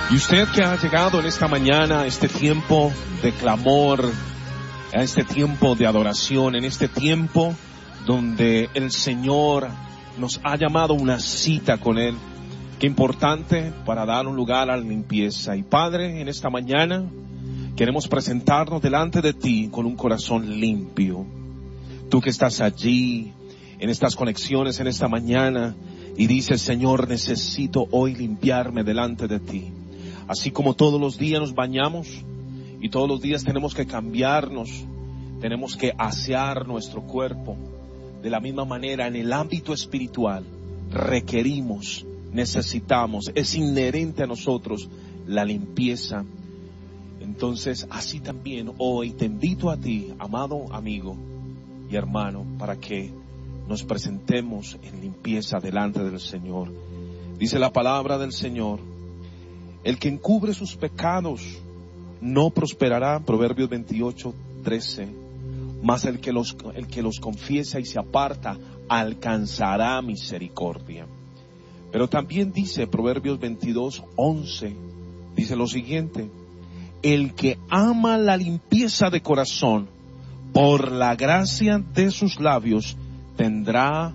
Y usted que ha llegado en esta mañana a este tiempo de clamor, a este tiempo de adoración, en este tiempo donde el Señor nos ha llamado a una cita con Él, qué importante para dar un lugar a la limpieza. Y Padre, en esta mañana queremos presentarnos delante de Ti con un corazón limpio. Tú que estás allí, en estas conexiones en esta mañana, y dices, Señor, necesito hoy limpiarme delante de Ti. Así como todos los días nos bañamos y todos los días tenemos que cambiarnos, tenemos que asear nuestro cuerpo. De la misma manera, en el ámbito espiritual, requerimos, necesitamos, es inherente a nosotros la limpieza. Entonces, así también hoy te invito a ti, amado amigo y hermano, para que nos presentemos en limpieza delante del Señor. Dice la palabra del Señor: el que encubre sus pecados no prosperará, Proverbios 28:13, mas el que los confiesa y se aparta alcanzará misericordia. Pero también dice Proverbios 22:11, dice lo siguiente: el que ama la limpieza de corazón, por la gracia de sus labios tendrá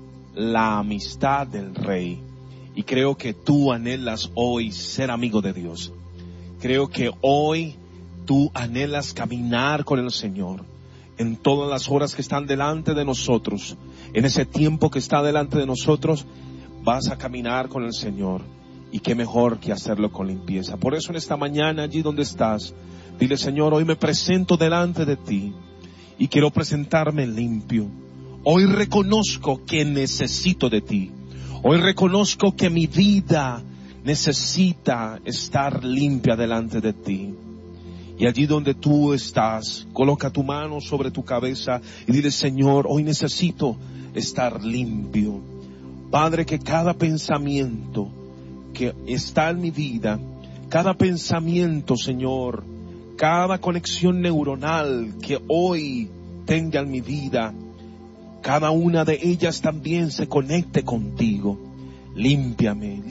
la amistad del Rey. Y creo que tú anhelas hoy ser amigo de Dios. Creo que hoy tú anhelas caminar con el Señor en todas las horas que están delante de nosotros. En ese tiempo que está delante de nosotros, vas a caminar con el Señor. Y qué mejor que hacerlo con limpieza. Por eso en esta mañana, allí donde estás, dile: Señor, hoy me presento delante de Ti y quiero presentarme limpio. Hoy reconozco que necesito de Ti. Hoy reconozco que mi vida necesita estar limpia delante de Ti. Y allí donde tú estás, coloca tu mano sobre tu cabeza y dile: Señor, hoy necesito estar limpio. Padre, que cada pensamiento que está en mi vida, cada pensamiento, Señor, cada conexión neuronal que hoy tenga en mi vida, cada una de ellas también se conecte contigo. Límpiame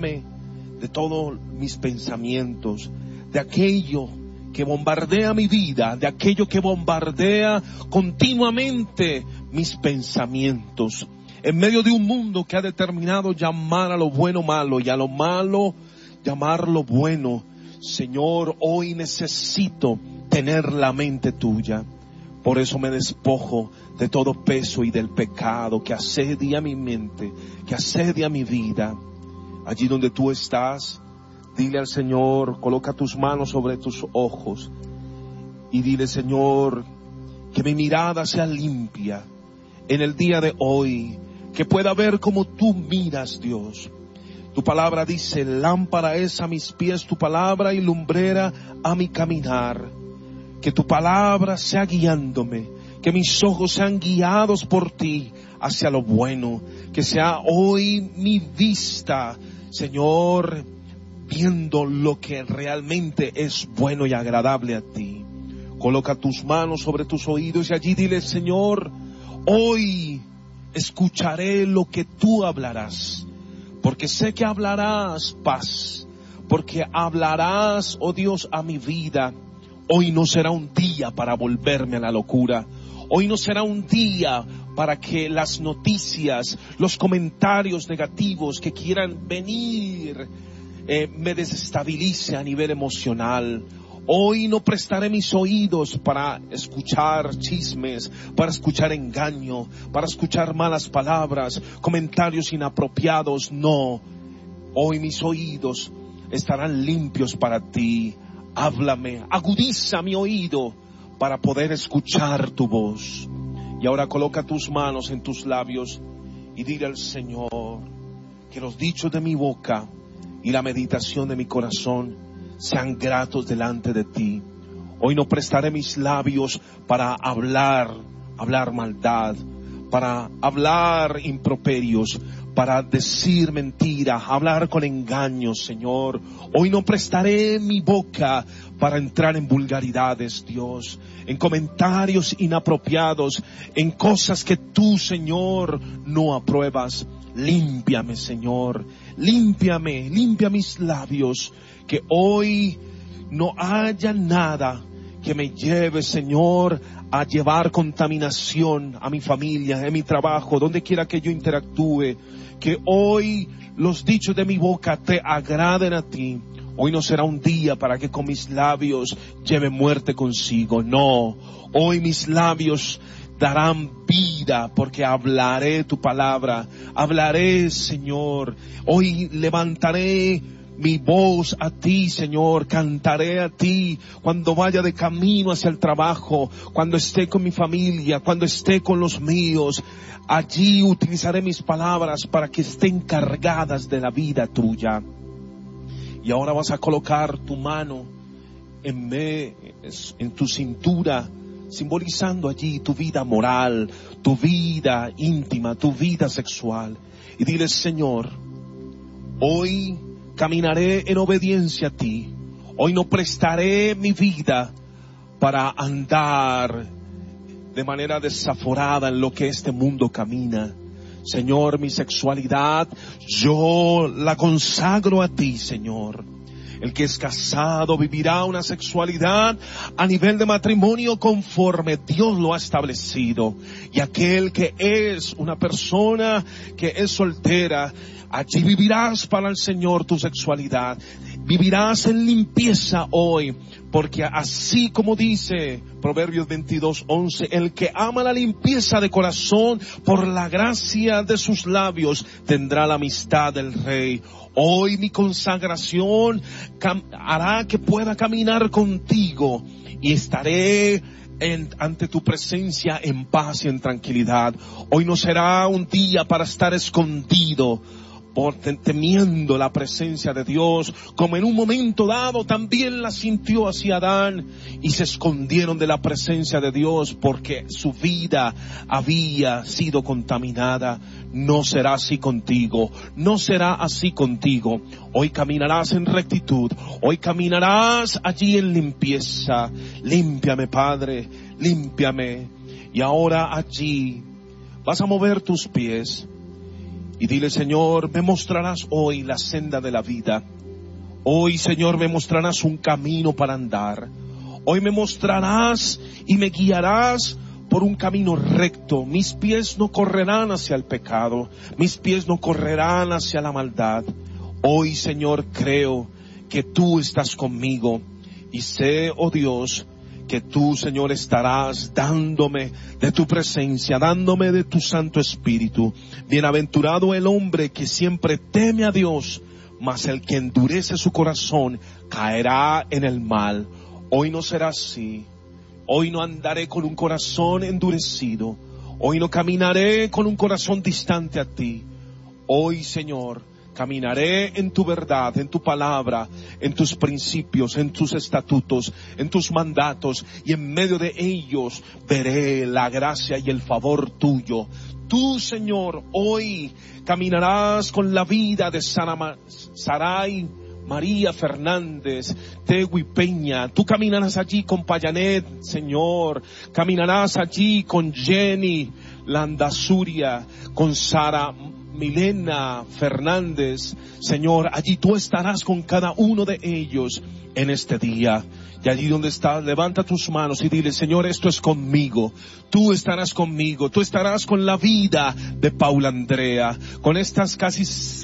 de todos mis pensamientos, de aquello que bombardea mi vida, de aquello que bombardea continuamente mis pensamientos. En medio de un mundo que ha determinado llamar a lo bueno malo y a lo malo llamarlo bueno, Señor, hoy necesito tener la mente tuya. Por eso me despojo de todo peso y del pecado que asedia mi mente, que asedia mi vida. Allí donde tú estás, dile al Señor, coloca tus manos sobre tus ojos y dile: Señor, que mi mirada sea limpia en el día de hoy, que pueda ver como tú miras, Dios. Tu palabra dice: lámpara es a mis pies tu palabra y lumbrera a mi caminar. Que tu palabra sea guiándome, que mis ojos sean guiados por ti hacia lo bueno, que sea hoy mi vista, Señor, viendo lo que realmente es bueno y agradable a ti. Coloca tus manos sobre tus oídos y allí dile: Señor, hoy escucharé lo que tú hablarás, porque sé que hablarás paz, porque hablarás, oh Dios, a mi vida. Hoy no será un día para volverme a la locura. Hoy no será un día para que las noticias, los comentarios negativos que quieran venir, me desestabilice a nivel emocional. Hoy no prestaré mis oídos para escuchar chismes, para escuchar engaño, para escuchar malas palabras, comentarios inapropiados. No, hoy mis oídos estarán limpios para ti. Háblame, agudiza mi oído para poder escuchar tu voz. Y ahora coloca tus manos en tus labios y dile al Señor: que los dichos de mi boca y la meditación de mi corazón sean gratos delante de ti. Hoy no prestaré mis labios para hablar maldad, para hablar improperios, para decir mentiras, hablar con engaños, Señor. Hoy no prestaré mi boca para entrar en vulgaridades, Dios, en comentarios inapropiados, en cosas que tú, Señor, no apruebas. Límpiame, Señor, límpiame, limpia mis labios, Que hoy no haya nada que me lleve, Señor, a llevar contaminación a mi familia, en mi trabajo, donde quiera que yo interactúe. Que hoy los dichos de mi boca te agraden a ti. Hoy no será un día para que con mis labios lleve muerte consigo. No, hoy mis labios darán vida porque hablaré tu palabra. Hablaré, Señor. Hoy levantaré mi voz a ti, Señor, cantaré a ti cuando vaya de camino hacia el trabajo, cuando esté con mi familia, cuando esté con los míos. Allí utilizaré mis palabras para que estén cargadas de la vida tuya. Y ahora vas a colocar tu mano en tu cintura, simbolizando allí tu vida moral, tu vida íntima, tu vida sexual. Y dile: Señor, hoy caminaré en obediencia a ti. Hoy no prestaré mi vida para andar de manera desaforada en lo que este mundo camina. Señor, mi sexualidad, yo la consagro a ti, Señor. El que es casado vivirá una sexualidad a nivel de matrimonio conforme Dios lo ha establecido. Y aquel que es una persona que es soltera, allí vivirás para el Señor tu sexualidad. Vivirás en limpieza hoy, porque así como dice Proverbios 22:11, el que ama la limpieza de corazón, por la gracia de sus labios tendrá la amistad del Rey. Hoy mi consagración hará que pueda caminar contigo y estaré ante tu presencia en paz y en tranquilidad. Hoy no será un día para estar escondido, temiendo la presencia de Dios, como en un momento dado también la sintió hacia Adán, y se escondieron de la presencia de Dios porque su vida había sido contaminada. No será así contigo, no será así contigo. Hoy caminarás en rectitud, hoy caminarás allí en limpieza. Límpiame, Padre, límpiame. Y ahora allí vas a mover tus pies y dile: Señor, me mostrarás hoy la senda de la vida. Hoy, Señor, me mostrarás un camino para andar. Hoy me mostrarás y me guiarás por un camino recto. Mis pies no correrán hacia el pecado. Mis pies no correrán hacia la maldad. Hoy, Señor, creo que tú estás conmigo. Y sé, oh Dios, que tú, Señor, estarás dándome de tu presencia, dándome de tu Santo Espíritu. Bienaventurado el hombre que siempre teme a Dios, mas el que endurece su corazón caerá en el mal. Hoy no será así. Hoy no andaré con un corazón endurecido. Hoy no caminaré con un corazón distante a ti. Hoy, Señor, caminaré en tu verdad, en tu palabra, en tus principios, en tus estatutos, en tus mandatos, y en medio de ellos veré la gracia y el favor tuyo. Tú, Señor, hoy caminarás con la vida de Saray María Fernández, Tegui Peña. Tú caminarás allí con Payanet, Señor. Caminarás allí con Jenny Landasuria, con Sara Milena Fernández. Señor, allí tú estarás con cada uno de ellos en este día. Y allí donde estás, levanta tus manos y dile: Señor, esto es conmigo. Tú estarás conmigo. Tú estarás con la vida de Paula Andrea, con estas casi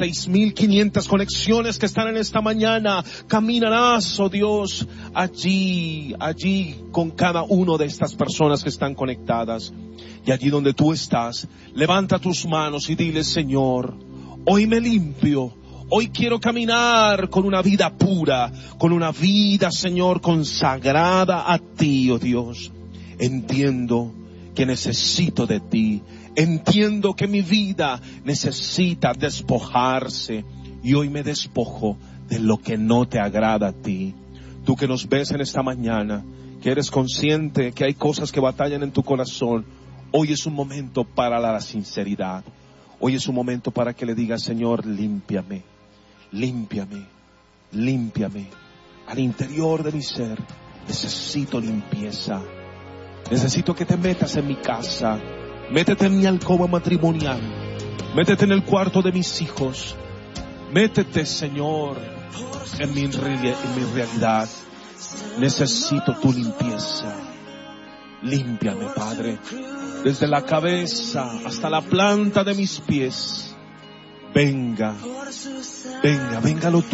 6,500 conexiones que están en esta mañana. Caminarás, oh Dios, allí con cada uno de estas personas que están conectadas. Y allí donde tú estás, levanta tus manos y dile: Señor, hoy me limpio. Hoy quiero caminar con una vida pura, con una vida, Señor, consagrada a ti, oh Dios. Entiendo que necesito de ti. Entiendo que mi vida necesita despojarse. Y hoy me despojo de lo que no te agrada a ti. Tú que nos ves en esta mañana, que eres consciente que hay cosas que batallan en tu corazón, hoy es un momento para la sinceridad. Hoy es un momento para que le digas: Señor, límpiame. Límpiame, límpiame. Al interior de mi ser necesito limpieza. Necesito que te metas en mi casa. Métete en mi alcoba matrimonial. Métete en el cuarto de mis hijos. Métete, Señor, en mi realidad. Necesito tu limpieza. Límpiame, Padre, desde la cabeza hasta la planta de mis pies. Venga lo